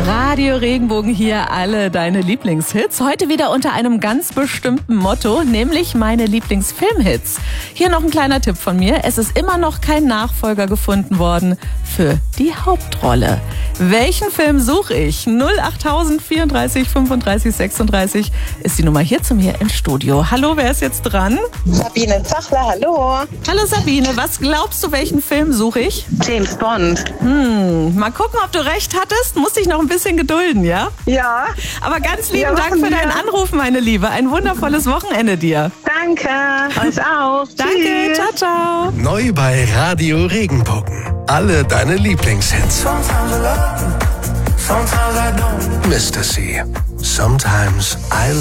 Radio Regenbogen hier, alle deine Lieblingshits. Heute wieder unter einem ganz bestimmten Motto, nämlich meine Lieblingsfilmhits. Hier noch ein kleiner Tipp von mir. Es ist immer noch kein Nachfolger gefunden worden für die Hauptrolle. Welchen Film suche ich? 08000 34 35 36 ist die Nummer hier zu mir ins Studio. Hallo, wer ist jetzt dran? Sabine Zachler, hallo. Hallo Sabine, was glaubst du, welchen Film suche ich? James Bond. Mal gucken, ob du recht hattest. Musst dich noch ein bisschen gedulden, ja? Ja. Aber ganz lieben Dank für deinen Anruf, meine Liebe. Ein wundervolles Wochenende dir. Danke, euch auch. Danke, Tschüss. ciao, ciao. Neu bei Radio Regenbogen. Alle deine Lieblingshits. Mr. C. Sometimes I